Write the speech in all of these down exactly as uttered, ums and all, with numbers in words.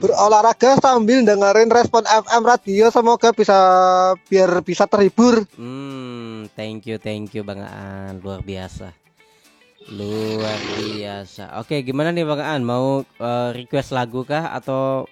berolahraga sambil dengerin Respon F M radio, semoga bisa biar bisa terhibur. Hmm, thank you, thank you Bang Aan, luar biasa. Luar biasa. Oke, gimana nih Bang Aan? Mau uh, request lagu kah atau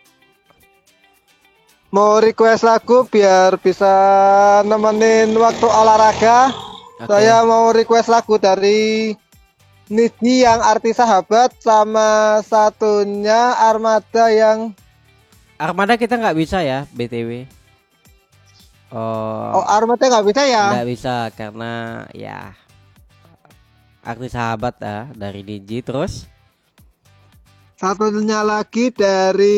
Mau request lagu biar bisa nemenin waktu olahraga? Oke. Saya mau request lagu dari Nidhi yang arti sahabat, sama satunya Armada yang Armada kita nggak bisa ya, B T W. Oh, Oh, Armada nggak bisa ya? nggak bisa karena ya arti sahabat ah dari Niji. Terus Satunya lagi dari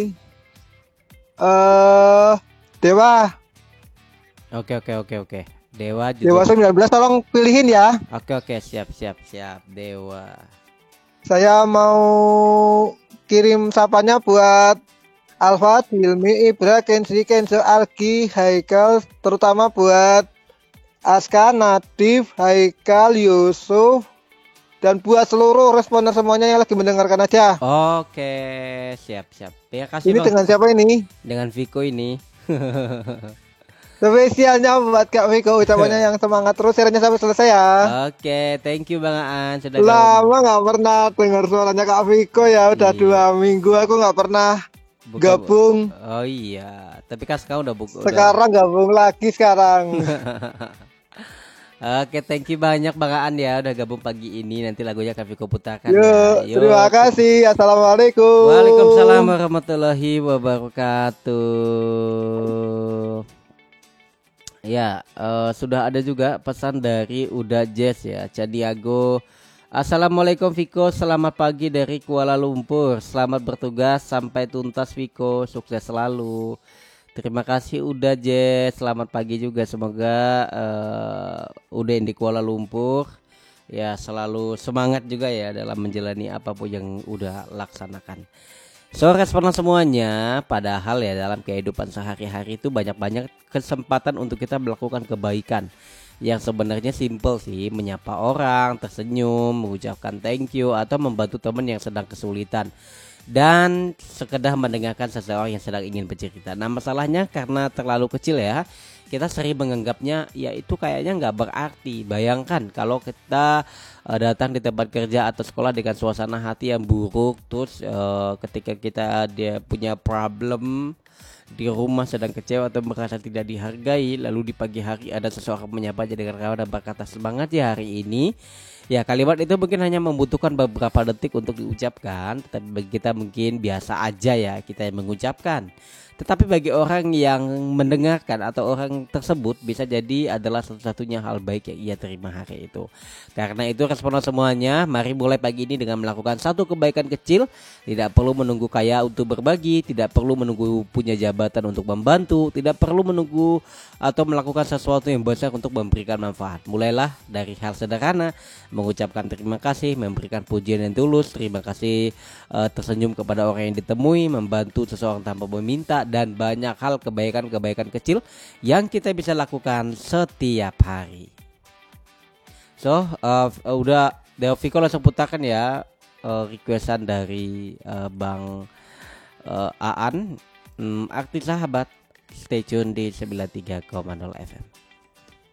eh Dewa. oke oke oke oke. Dewa Dewa juga. sembilan belas, tolong pilihin ya. Oke oke, siap siap siap. Dewa. Saya mau kirim sapanya buat Alfa, Hilmi, Ibra, Kenzi, Kenzo, Algi, Haikal, terutama buat Aska, Nadif, Haikal, Yusuf, dan buat seluruh responden semuanya yang lagi mendengarkan aja. Oke, siap siap. Ya kasih Ini Bang. dengan siapa ini? Dengan Viko ini. Spesialnya buat Kak Viko, ucapannya yang semangat terus share-nya sampai selesai ya. Oke, thank you Bang Aan sudah Lama nggak pernah dengar suaranya Kak Viko ya, udah Iya. dua minggu aku nggak pernah Buka- gabung. Oh iya, tapi kan sekarang udah buku. Sekarang gabung lagi sekarang. Oke, thank you banyak Bang Aan ya udah gabung pagi ini. Nanti lagunya Kak Viko putarkan Yuk, ya. terima kasih. Assalamualaikum. Waalaikumsalam warahmatullahi wabarakatuh. Ya, eh, sudah ada juga pesan dari Uda Jazz ya, Cadiago. Assalamualaikum Viko, selamat pagi dari Kuala Lumpur. Selamat bertugas sampai tuntas Viko, sukses selalu. Terima kasih Uda Jazz, selamat pagi juga. Semoga eh, Uda yang di Kuala Lumpur ya selalu semangat juga ya dalam menjalani apapun yang udah laksanakan. So, responan semuanya, padahal ya dalam kehidupan sehari-hari itu banyak-banyak kesempatan untuk kita melakukan kebaikan. Yang sebenarnya simple sih, menyapa orang, tersenyum, mengucapkan thank you, atau membantu teman yang sedang kesulitan. Dan sekedar mendengarkan seseorang yang sedang ingin bercerita. Nah, masalahnya karena terlalu kecil ya, kita sering menganggapnya ya itu kayaknya nggak berarti. Bayangkan kalau kita uh, datang di tempat kerja atau sekolah dengan suasana hati yang buruk, terus uh, ketika kita dia punya problem di rumah sedang kecewa atau merasa tidak dihargai, lalu di pagi hari ada seseorang menyapa dengan ramah dan berkata semangat ya hari ini. Ya, kalimat itu mungkin hanya membutuhkan beberapa detik untuk diucapkan, tetapi bagi kita mungkin biasa aja ya kita yang mengucapkan. Tetapi bagi orang yang mendengarkan atau orang tersebut bisa jadi adalah satu-satunya hal baik yang ia terima hari itu. Karena itu responan semuanya, mari mulai pagi ini dengan melakukan satu kebaikan kecil. Tidak perlu menunggu kaya untuk berbagi, tidak perlu menunggu punya jabatan untuk membantu, tidak perlu menunggu atau melakukan sesuatu yang besar untuk memberikan manfaat. Mulailah dari hal sederhana, mengucapkan terima kasih, memberikan pujian yang tulus, terima kasih, uh, tersenyum kepada orang yang ditemui, membantu seseorang tanpa meminta, dan banyak hal kebaikan-kebaikan kecil yang kita bisa lakukan setiap hari. So, uh, udah Deviko langsung putarkan ya uh, requestan dari uh, Bang uh, Aan, um, arti sahabat. Stay tune di sembilan puluh tiga koma nol F M.